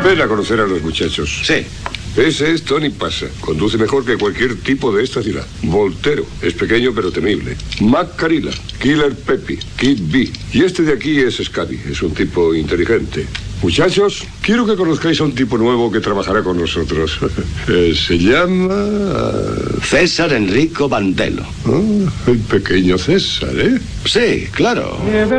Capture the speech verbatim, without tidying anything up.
Ven a conocer a los muchachos. Sí. Ese es Tony Pasa. Conduce mejor que cualquier tipo de esta ciudad. Voltero. Es pequeño pero temible. Mac Carilla. Killer Peppy. Kid B. Y este de aquí es Scabby. Es un tipo inteligente. Muchachos, quiero que conozcáis a un tipo nuevo que trabajará con nosotros. Eh, se llama... César Enrico Bandelo. Oh, el pequeño César, ¿eh? Sí, claro.